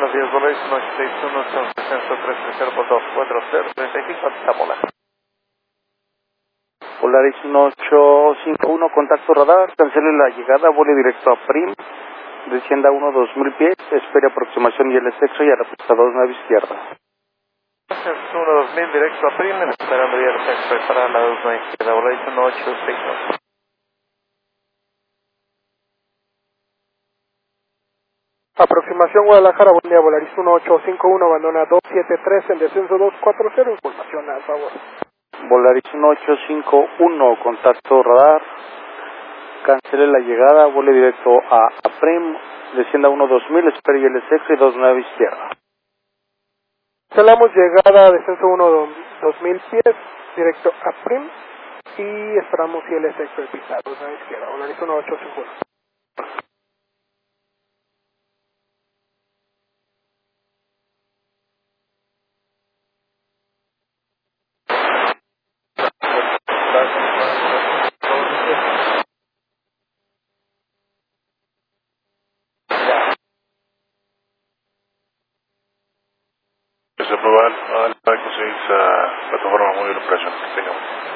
buenos días, Volaris 181, son 330 por 240, 35, Tamola. Volaris 1851, contacto radar, cancele la llegada, vuele directo a Prim, descienda 2000 pies, espere aproximación y el sexo y a la pista 29 izquierda. 2000 directo a Prim, esperando ya el sexo para la 29 izquierda, Volaris 1861. Aproximación Guadalajara, buen día, Volaris 1851, abandona 273 en descenso 240, información al favor. Volaris 1851, contacto radar, cancele la llegada, vuele directo a Prim, descienda 2000, espere y el sexo y 29 izquierda. Cancelamos llegada, descenso 2000 pies, directo a Prim, y esperamos ILS de pista 29 izquierda, Volaris 1851. Se aprueba al conseguir esa plataforma móvil operación que tengamos.